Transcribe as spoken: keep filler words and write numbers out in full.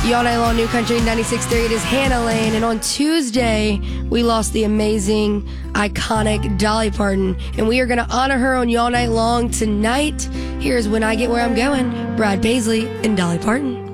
Y'all Night Long, New Country ninety-six point three. It is Hannah Lane. And on Tuesday, we lost the amazing, iconic Dolly Parton. And we are going to honor her on Y'all Night Long tonight. Here's When I Get Where I'm Going, Brad Paisley and Dolly Parton.